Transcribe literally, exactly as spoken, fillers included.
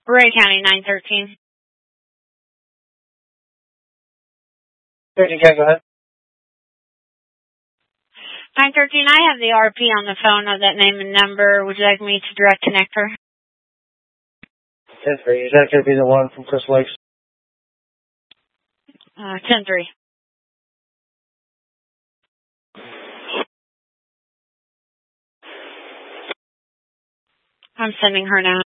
Ray County, nine thirteen. Okay, go ahead. nine thirteen, I have the R P on the phone of that name and number. Would you like me to direct connect her? ten three. Is that going to be the one from Crystal Lakes? Uh, ten three. I'm sending her now.